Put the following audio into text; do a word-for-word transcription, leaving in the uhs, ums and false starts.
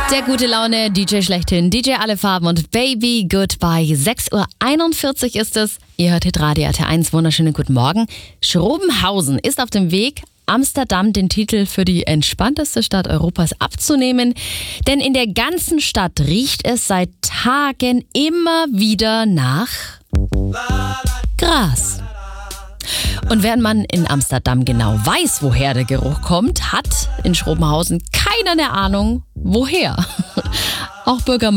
Der gute Laune D J schlechthin, D J Alle Farben und Baby Goodbye. sechs Uhr einundvierzig ist es. Ihr hört Hitradio R T eins. Wunderschönen guten Morgen. Schrobenhausen ist auf dem Weg, Amsterdam den Titel für die entspannteste Stadt Europas abzunehmen. Denn in der ganzen Stadt riecht es seit Tagen immer wieder nach Gras. Und während man in Amsterdam genau weiß, woher der Geruch kommt, hat in Schrobenhausen keiner eine Ahnung, woher. Auch Bürgermeister